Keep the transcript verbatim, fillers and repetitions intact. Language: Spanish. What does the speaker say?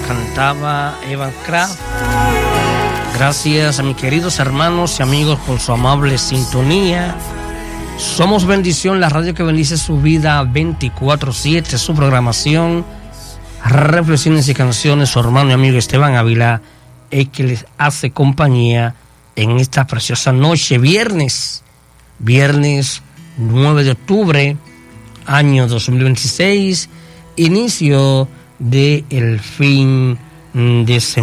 cantaba Evan Kraft. Gracias a mis queridos hermanos y amigos por su amable sintonía. Somos Bendición, la radio que bendice su vida veinticuatro siete, su programación, reflexiones y canciones. Su hermano y amigo Esteban Ávila es que les hace compañía en esta preciosa noche, viernes, viernes nueve de octubre, año dos mil veintiséis, inicio del fin de semana.